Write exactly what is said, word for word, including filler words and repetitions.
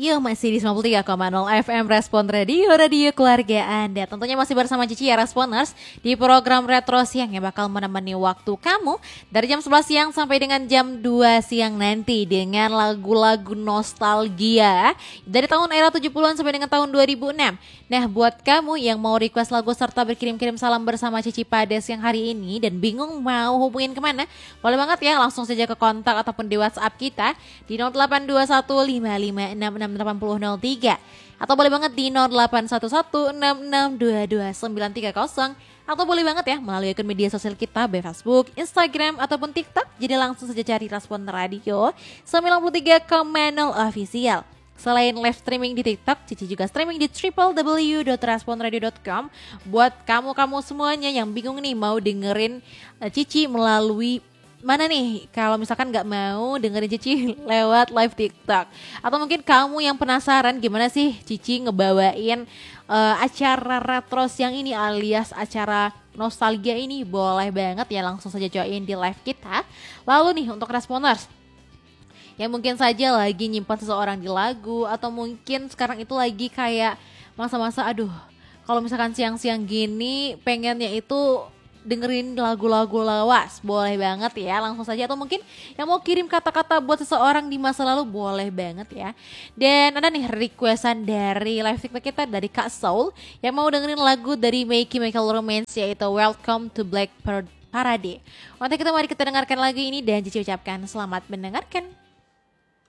Yuk masih di sembilan puluh tiga koma nol F M Respon Radio, radio keluarga Anda. Tentunya masih bersama Cici ya Responers di program Retro Siang yang bakal menemani waktu kamu dari jam sebelas siang sampai dengan jam dua siang nanti dengan lagu-lagu nostalgia dari tahun era tujuh puluhan sampai dengan tahun dua ribu enam. Nah, buat kamu yang mau request lagu serta berkirim-kirim salam bersama Cici pada siang hari ini dan bingung mau hubungin kemana, boleh banget ya langsung saja ke kontak ataupun di WhatsApp kita di nol delapan dua satu lima lima enam enam delapan nol nol tiga atau boleh banget di nol delapan satu satu enam enam dua dua sembilan tiga nol atau boleh banget ya melalui akun media sosial kita baik Facebook, Instagram ataupun TikTok. Jadi langsung saja cari Respon Radio sembilan puluh tiga koma nol Official. Selain live streaming di TikTok, Cici juga streaming di w w w dot respon radio dot com. Buat kamu-kamu semuanya yang bingung nih mau dengerin uh, Cici melalui mana nih, kalau misalkan gak mau dengerin Cici lewat live TikTok, atau mungkin kamu yang penasaran gimana sih Cici ngebawain uh, acara retro siang ini alias acara nostalgia ini, boleh banget ya langsung saja join di live kita. Lalu nih untuk Responers yang mungkin saja lagi nyimpan seseorang di lagu, atau mungkin sekarang itu lagi kayak masa-masa aduh kalau misalkan siang-siang gini pengennya itu dengerin lagu-lagu lawas, boleh banget ya langsung saja. Atau mungkin yang mau kirim kata-kata buat seseorang di masa lalu, boleh banget ya. Dan ada nih requestan dari live TikTok kita dari Kak Soul yang mau dengerin lagu dari My Chemical Romance yaitu Welcome to Black Parade. Nanti kita mari kita dengarkan lagu ini dan Cici ucapkan selamat mendengarkan.